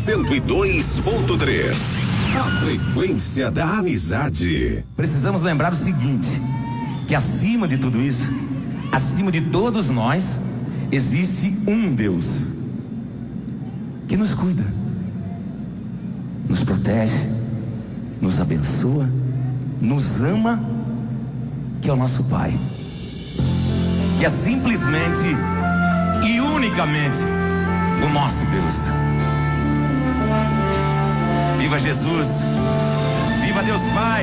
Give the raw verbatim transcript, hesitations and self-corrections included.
cento e dois ponto três. A frequência da amizade. Precisamos lembrar o seguinte: que acima de tudo isso, acima de todos nós, existe um Deus que nos cuida, nos protege, nos abençoa, nos ama, que é o nosso Pai, que é simplesmente e unicamente o nosso Deus. Viva Jesus! Viva Deus Pai!